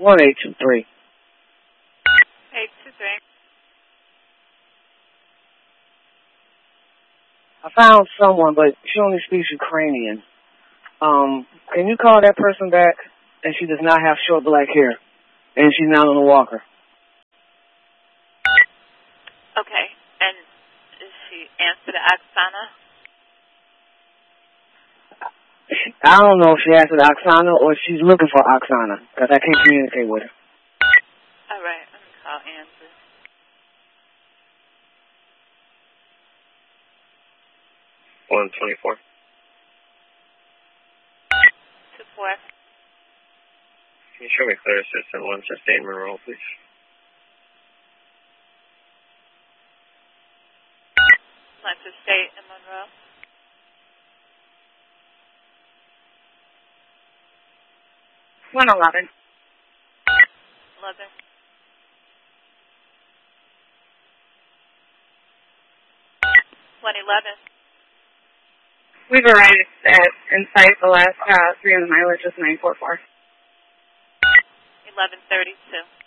1823. 823. I found someone, but she only speaks Ukrainian. Can you call that person back? And she does not have short black hair. And she's not on a walker. Okay. And is she answered Oksana? I don't know if she answered Oksana or if she's looking for Oksana, because I can't communicate with her. All right. Let me call Andrew. One 24. 24. Can you show me clear assistant 168 Monroe, please? Lexus State in Monroe. 111. 11. We've arrived at Insight, Alaska. 3 of the mileage is 944. 1132.